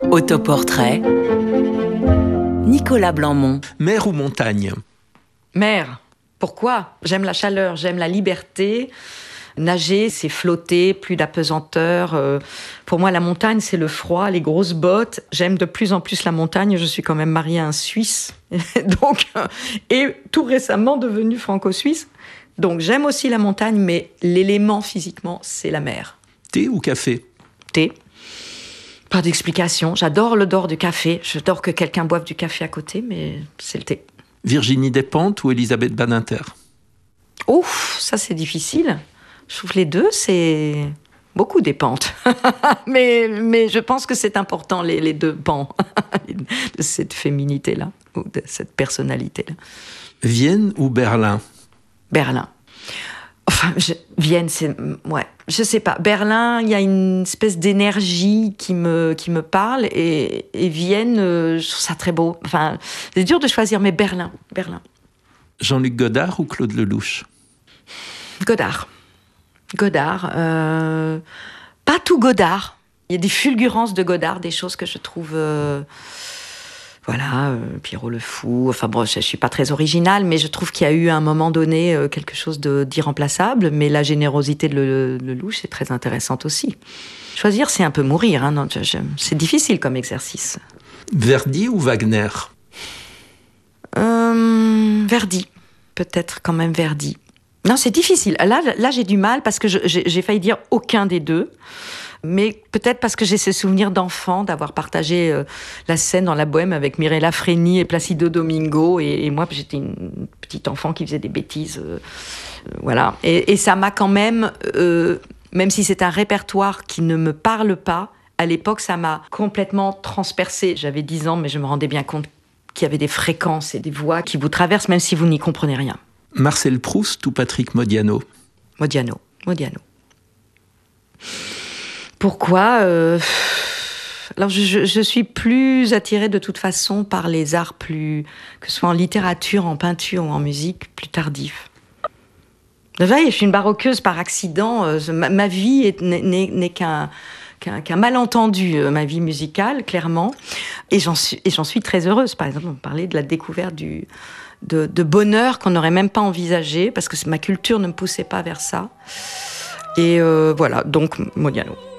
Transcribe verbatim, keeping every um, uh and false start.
Autoportrait, Nicolas Blanmont. Mer ou montagne ? Mer. Pourquoi ? J'aime la chaleur, j'aime la liberté. Nager, c'est flotter, plus d'apesanteur. Euh, pour moi, la montagne, c'est le froid, les grosses bottes. J'aime de plus en plus la montagne. Je suis quand même mariée à un Suisse, donc, et tout récemment devenu franco-suisse. Donc j'aime aussi la montagne, mais l'élément physiquement, c'est la mer. Thé ou café ? Thé. Pas d'explication. J'adore l'odeur du café. J'adore que quelqu'un boive du café à côté, mais c'est le thé. Virginie Despentes ou Elisabeth Badinter ? Ouf, ça c'est difficile. Je trouve les deux, c'est beaucoup des pentes. mais, mais je pense que c'est important, les, les deux pans de cette féminité-là, ou de cette personnalité-là. Vienne ou Berlin ? Berlin. Enfin, je, Vienne, c'est... Ouais, je sais pas. Berlin, il y a une espèce d'énergie qui me, qui me parle, et, et Vienne, euh, je trouve ça très beau. Enfin, c'est dur de choisir, mais Berlin, Berlin. Jean-Luc Godard ou Claude Lelouch ? Godard. Godard. Euh, pas tout Godard. Il y a des fulgurances de Godard, des choses que je trouve... Euh, voilà, euh, Pierrot le Fou. Enfin bon, je ne suis pas très originale, mais je trouve qu'il y a eu à un moment donné euh, quelque chose de, d'irremplaçable. Mais la générosité de Lelouch est très intéressante aussi. Choisir, c'est un peu mourir. Hein, non, je, je, c'est difficile comme exercice. Verdi ou Wagner ? euh, Verdi. Peut-être quand même Verdi. Non, c'est difficile. Là, là, j'ai du mal parce que je, j'ai, j'ai failli dire aucun des deux. Mais peut-être parce que j'ai ce souvenir d'enfant, d'avoir partagé euh, la scène dans la Bohème avec Mireille Lafreni et Placido Domingo. Et, et moi, j'étais une petite enfant qui faisait des bêtises. Euh, euh, voilà. Et, et ça m'a quand même, euh, même si c'est un répertoire qui ne me parle pas, à l'époque, ça m'a complètement transpercée. J'avais dix ans, mais je me rendais bien compte qu'il y avait des fréquences et des voix qui vous traversent, même si vous n'y comprenez rien. Marcel Proust ou Patrick Modiano ? Modiano. Modiano. Pourquoi euh... Alors, je, je suis plus attirée de toute façon par les arts plus... que ce soit en littérature, en peinture ou en musique, plus tardifs. Vous voyez, je suis une baroqueuse par accident. Euh, ma, ma vie est, n'est, n'est qu'un, qu'un, qu'un malentendu, euh, ma vie musicale, clairement. Et j'en suis, et j'en suis très heureuse. Par exemple, on parlait de la découverte du... De, de bonheur qu'on n'aurait même pas envisagé, parce que ma culture ne me poussait pas vers ça. Et euh, voilà, donc Modiano.